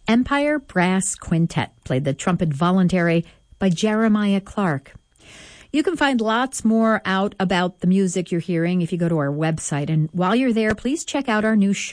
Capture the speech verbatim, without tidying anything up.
Empire Brass Quintet played the trumpet voluntary by Jeremiah Clark. You can find lots more out about the music you're hearing if you go to our website. And while you're there, please check out our new show.